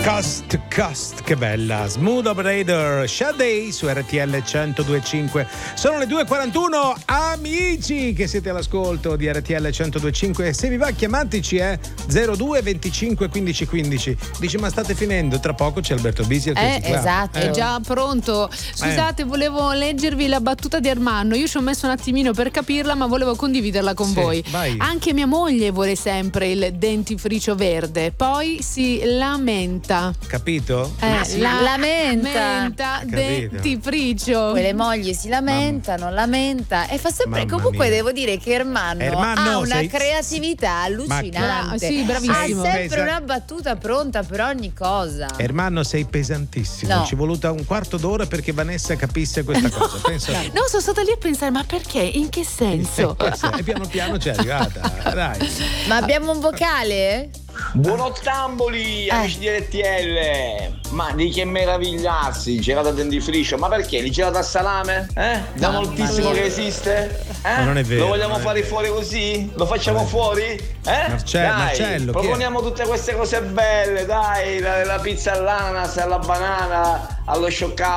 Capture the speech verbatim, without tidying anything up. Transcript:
Coast to Coast, che bella. Smooth Operator, Shade su R T L centodue e cinque. Sono le due e quarantuno, amici che siete all'ascolto di R T L centodue e cinque. Se vi va, chiamateci, eh zero due venticinque quindici quindici. Dice, ma state finendo, tra poco c'è Alberto Bisi al Eh, esatto, È già pronto. Scusate, Eh. volevo leggervi la battuta di Ermanno. Io ci ho messo un attimino per capirla, ma volevo condividerla con Sì, voi. vai. Anche mia moglie vuole sempre il dentifricio verde, poi si lamenta. Capito? Eh, si la- lamenta. lamenta Capito. Poi dentifricio. le mogli si lamentano, lamenta e fa sempre. Mamma Comunque mia. devo dire che Ermanno, Ermanno, ha una sei- creatività allucinante. Bra- sì, bravissimo. Ha sempre Pesa- una battuta pronta per ogni cosa. Ermanno, sei pesantissimo. No. Ci è voluta un quarto d'ora perché Vanessa capisse questa cosa. Pensa a te. No, sono stata lì a pensare, ma perché? In che senso? E piano piano c'è arrivata. Dai. Ma abbiamo un vocale? Buonottamboli, amici di R T L! Ma di che meravigliarsi, gelato a dentifricio, ma perché? Li gelato a salame? Eh? Da Mamma moltissimo mia. che esiste? Eh? Ma non è vero, Lo vogliamo non è fare vero. fuori così? Lo facciamo fuori? Eh? Marcello, dai, Marcello, chi è? proponiamo tutte queste cose belle, dai, la, la pizza all'ananas, alla banana, allo scioccato.